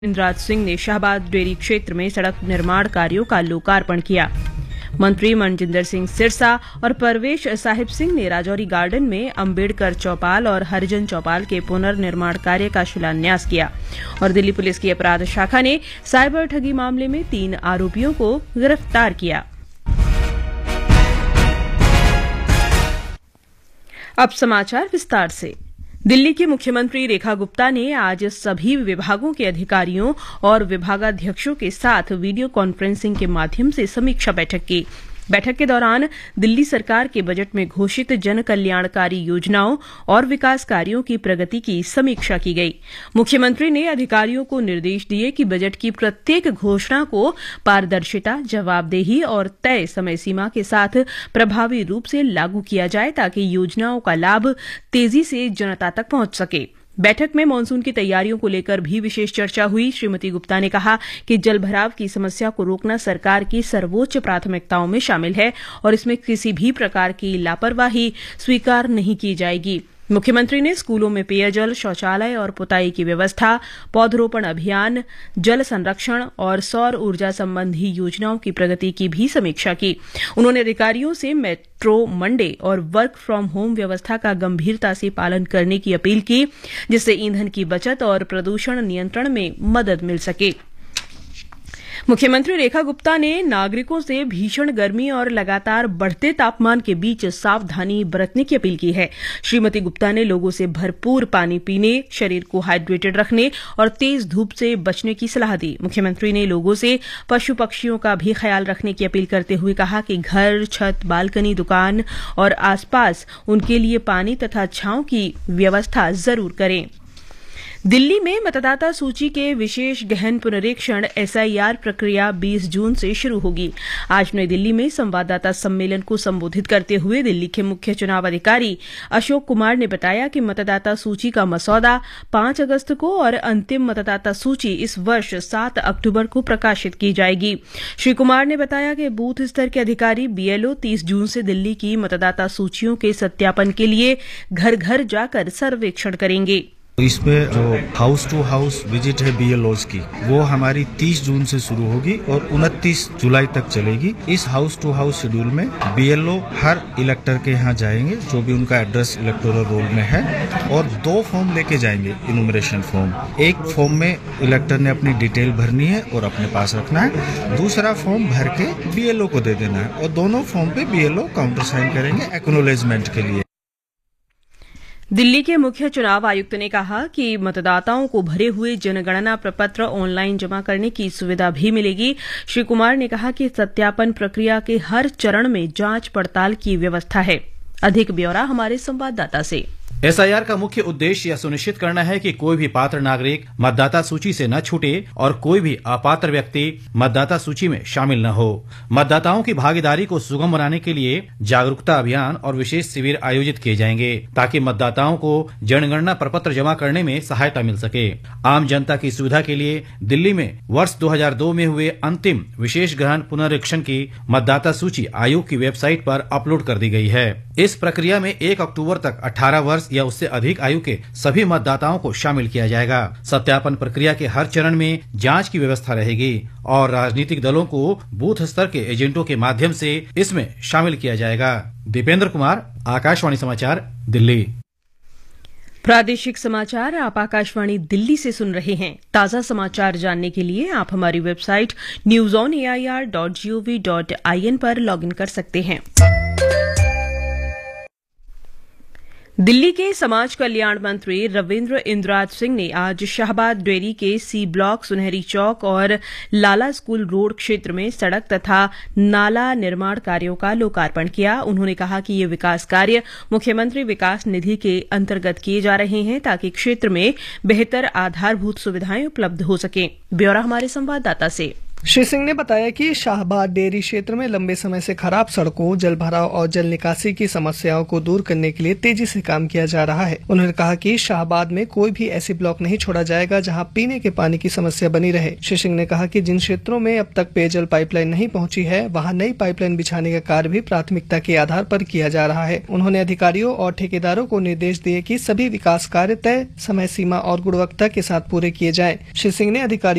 इंद्राज सिंह ने शाहबाद डेयरी क्षेत्र में सड़क निर्माण कार्यों का लोकार्पण किया। मंत्री मनजिंदर सिंह सिरसा और परवेश साहिब सिंह ने राजौरी गार्डन में अम्बेडकर चौपाल और हरिजन चौपाल के पुनर्निर्माण कार्य का शिलान्यास किया। और दिल्ली पुलिस की अपराध शाखा ने साइबर ठगी मामले में 3 आरोपियों को गिरफ्तार किया। अब समाचार विस्तार से। दिल्ली की मुख्यमंत्री रेखा गुप्ता ने आज सभी विभागों के अधिकारियों और विभागाध्यक्षों के साथ वीडियो कॉन्फ्रेंसिंग के माध्यम से समीक्षा बैठक की। बैठक के दौरान दिल्ली सरकार के बजट में घोषित जन कल्याणकारी योजनाओं और विकास कार्यों की प्रगति की समीक्षा की गई। मुख्यमंत्री ने अधिकारियों को निर्देश दिए कि बजट की प्रत्येक घोषणा को पारदर्शिता, जवाबदेही और तय समय सीमा के साथ प्रभावी रूप से लागू किया जाए ताकि योजनाओं का लाभ तेजी से जनता तक पहुंच सके। बैठक में मानसून की तैयारियों को लेकर भी विशेष चर्चा हुई। श्रीमती गुप्ता ने कहा कि जलभराव की समस्या को रोकना सरकार की सर्वोच्च प्राथमिकताओं में शामिल है और इसमें किसी भी प्रकार की लापरवाही स्वीकार नहीं की जाएगी। मुख्यमंत्री ने स्कूलों में पेयजल, शौचालय और पुताई की व्यवस्था, पौधरोपण अभियान, जल संरक्षण और सौर ऊर्जा संबंधी योजनाओं की प्रगति की भी समीक्षा की। उन्होंने अधिकारियों से मेट्रो मंडे और वर्क फ्रॉम होम व्यवस्था का गंभीरता से पालन करने की अपील की, जिससे ईंधन की बचत और प्रदूषण नियंत्रण में मदद मिल सके। मुख्यमंत्री रेखा गुप्ता ने नागरिकों से भीषण गर्मी और लगातार बढ़ते तापमान के बीच सावधानी बरतने की अपील की है। श्रीमती गुप्ता ने लोगों से भरपूर पानी पीने, शरीर को हाइड्रेटेड रखने और तेज धूप से बचने की सलाह दी। मुख्यमंत्री ने लोगों से पशु पक्षियों का भी ख्याल रखने की अपील करते हुए कहा कि घर, छत, बालकनी, दुकान और आसपास उनके लिए पानी तथा छांव की व्यवस्था जरूर करें। दिल्ली में मतदाता सूची के विशेष गहन पुनरीक्षण एसआईआर प्रक्रिया 20 जून से शुरू होगी। आज नई दिल्ली में संवाददाता सम्मेलन को संबोधित करते हुए दिल्ली के मुख्य चुनाव अधिकारी अशोक कुमार ने बताया कि मतदाता सूची का मसौदा 5 अगस्त को और अंतिम मतदाता सूची इस वर्ष 7 अक्टूबर को प्रकाशित की जाएगी। श्री कुमार ने बताया कि बूथ स्तर के अधिकारी बीएलओ 30 जून से दिल्ली की मतदाता सूचियों के सत्यापन के लिए घर घर जाकर सर्वेक्षण करेंगे। इसमें जो हाउस टू हाउस विजिट है बीएलओज की, वो हमारी 30 जून से शुरू होगी और 29 जुलाई तक चलेगी। इस हाउस टू हाउस शेड्यूल में बीएलओ हर इलेक्टर के यहाँ जाएंगे, जो भी उनका एड्रेस इलेक्टोरल रोल में है, और 2 फॉर्म लेके जाएंगे, इनुमरेशन फॉर्म। एक फॉर्म में इलेक्टर ने अपनी डिटेल भरनी है और अपने पास रखना है, दूसरा फॉर्म भर के बीएलओ को दे देना है और दोनों फॉर्म पे बीएलओ काउंटर साइन करेंगे एक्नॉलेजमेंट के लिए। दिल्ली के मुख्य चुनाव आयुक्त ने कहा कि मतदाताओं को भरे हुए जनगणना प्रपत्र ऑनलाइन जमा करने की सुविधा भी मिलेगी। श्री कुमार ने कहा कि सत्यापन प्रक्रिया के हर चरण में जांच पड़ताल की व्यवस्था है। अधिक ब्यौरा हमारे संवाददाता से। एसआईआर का मुख्य उद्देश्य यह सुनिश्चित करना है कि कोई भी पात्र नागरिक मतदाता सूची से न छूटे और कोई भी अपात्र व्यक्ति मतदाता सूची में शामिल न हो। मतदाताओं की भागीदारी को सुगम बनाने के लिए जागरूकता अभियान और विशेष शिविर आयोजित किए जाएंगे ताकि मतदाताओं को जनगणना प्रपत्र जमा करने में सहायता मिल सके। आम जनता की सुविधा के लिए दिल्ली में वर्ष 2002 में हुए अंतिम विशेष गहन पुनरीक्षण की मतदाता सूची आयोग की वेबसाइट पर अपलोड कर दी गई है। इस प्रक्रिया में 1 अक्टूबर तक 18 वर्ष या उससे अधिक आयु के सभी मतदाताओं को शामिल किया जाएगा। सत्यापन प्रक्रिया के हर चरण में जांच की व्यवस्था रहेगी और राजनीतिक दलों को बूथ स्तर के एजेंटों के माध्यम से इसमें शामिल किया जाएगा। दीपेंद्र कुमार, आकाशवाणी समाचार, दिल्ली। प्रादेशिक समाचार आप आकाशवाणी दिल्ली से सुन रहे हैं। ताजा समाचार जानने के लिए आप हमारी वेबसाइट newsonair.gov.in पर लॉगिन कर सकते हैं। दिल्ली के समाज कल्याण मंत्री रविंद्र इंद्राज सिंह ने आज शाहबाद डेयरी के सी ब्लॉक, सुनहरी चौक और लाला स्कूल रोड क्षेत्र में सड़क तथा नाला निर्माण कार्यों का लोकार्पण किया। उन्होंने कहा कि ये विकास कार्य मुख्यमंत्री विकास निधि के अंतर्गत किए जा रहे हैं ताकि क्षेत्र में बेहतर आधारभूत सुविधाएं उपलब्ध हो सकें। ब्यौरा हमारे संवाददाता से। श्री सिंह ने बताया कि शाहबाद डेयरी क्षेत्र में लंबे समय से खराब सड़कों, जल भराव और जल निकासी की समस्याओं को दूर करने के लिए तेजी से काम किया जा रहा है। उन्होंने कहा कि शाहबाद में कोई भी ऐसी ब्लॉक नहीं छोड़ा जाएगा जहां पीने के पानी की समस्या बनी रहे। श्री सिंह ने कहा कि जिन क्षेत्रों में अब तक पेयजल पाइपलाइन नहीं पहुंची है, वहां नई पाइपलाइन बिछाने का कार्य भी प्राथमिकता के आधार पर किया जा रहा है। उन्होंने अधिकारियों और ठेकेदारों को निर्देश दिए कि सभी विकास कार्य तय समय सीमा और गुणवत्ता के साथ पूरे किए जाएं। श्री सिंह ने अधिकारियों